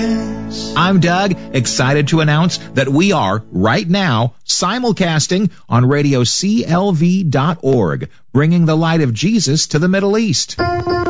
I'm Doug, excited to announce that we are, right now, simulcasting on radio CLV.org, bringing the light of Jesus to the Middle East.